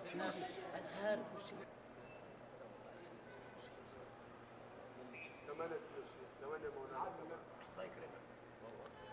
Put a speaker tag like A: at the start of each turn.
A: أنا عارف وش
B: كمان اسم الشيخ كمان يا مولانا. الله يكرمك.